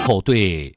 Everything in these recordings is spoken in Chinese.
后对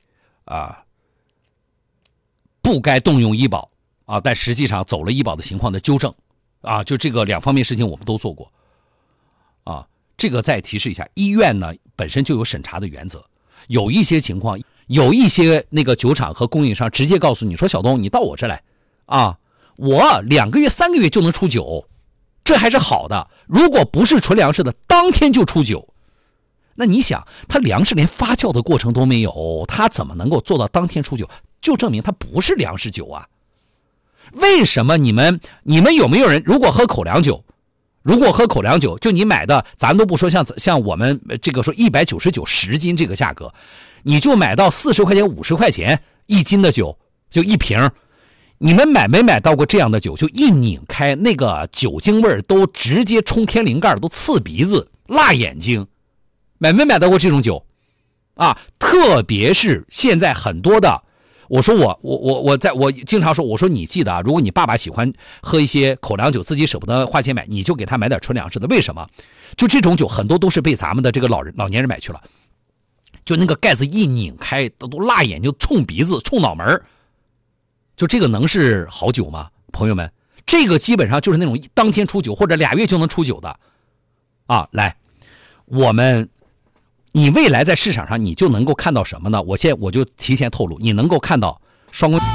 不该动用医保但实际上走了医保的情况的纠正就这个两方面事情我们都做过这个再提示一下，医院呢本身就有审查的原则，有一些情况，有一些那个酒厂和供应商直接告诉你说，小东你到我这来我2个月3个月就能出酒，这还是好的。如果不是纯粮食的，当天就出酒，那你想他粮食连发酵的过程都没有，他怎么能够做到当天出酒？就证明他不是粮食酒啊。为什么你们有没有人如果喝口粮酒，就你买的，咱都不说像我们这个说199 10斤这个价格，你就买到40块钱50块钱1斤的酒，就一瓶，你们买没买到过这样的酒？就一拧开，那个酒精味都直接冲天灵盖，都刺鼻子辣眼睛，买没买到过这种酒特别是现在很多的，我说我经常说，我说你记得如果你爸爸喜欢喝一些口粮酒，自己舍不得花钱买，你就给他买点纯粮食的。为什么？就这种酒很多都是被咱们的这个老年人买去了，就那个盖子一拧开都辣眼睛、冲鼻子、冲脑门，就这个能是好酒吗？朋友们，这个基本上就是那种当天出酒或者2月就能出酒的来，你未来在市场上你就能够看到什么呢？我就提前透露，你能够看到双规。